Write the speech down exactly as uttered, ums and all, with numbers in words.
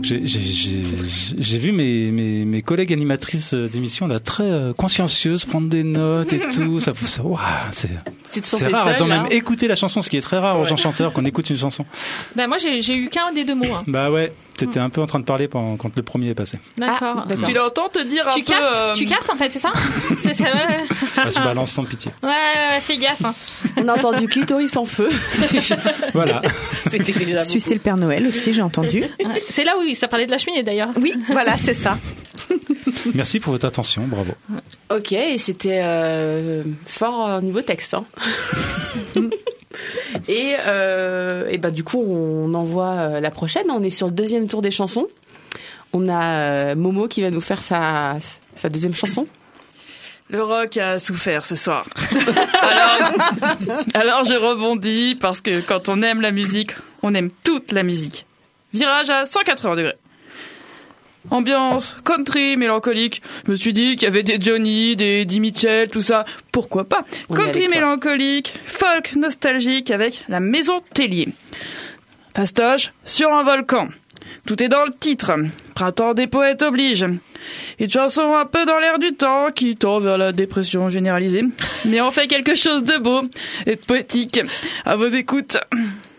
donc j'ai, j'ai, j'ai, j'ai vu mes, mes, mes collègues animatrices d'émission là très euh, consciencieuses, prendre des notes et tout. Ça, ça waouh, c'est, c'est rare. Seul, elles ont là. même écouté la chanson, ce qui est très rare aux Ouais. gens chanteurs qu'on écoute une chanson. Bah moi j'ai, j'ai eu qu'un des deux mots. Hein. Bah ouais, t'étais un peu en train de parler pendant, quand le premier est passé. D'accord. Ah, d'accord. Tu l'entends te dire un Tu peu... captes, euh, tu captes en fait, c'est ça? C'est ça, ouais, ouais. Bah, je balance sans pitié. Ouais, ouais, ouais, fais gaffe. Hein. On a entendu clitoris en feu. Voilà. C'était déjà beaucoup. Sucer le Père Noël aussi, j'ai entendu. Ouais. C'est là où ça parlait de la cheminée d'ailleurs. Oui, voilà, c'est ça. Merci pour votre attention, bravo. Ok, et c'était euh, fort au niveau texte. Hein. et, euh, et bah, du coup, on envoie la prochaine. On est sur le deuxième tour des chansons. On a euh, Momo qui va nous faire sa, sa deuxième chanson. Le rock a souffert ce soir. alors, alors je rebondis parce que quand on aime la musique, on aime toute la musique. Virage à cent quatre-vingts degrés. Ambiance, country, mélancolique. Je me suis dit qu'il y avait des Johnny, des Eddie Mitchell, tout ça. Pourquoi pas? On est Country avec toi. mélancolique, folk nostalgique avec la maison Tellier. Pastoche sur un volcan. Tout est dans le titre. Printemps des poètes oblige. Une chanson un peu dans l'air du temps qui tend vers la dépression généralisée. Mais on fait quelque chose de beau et de poétique. À vos écoutes.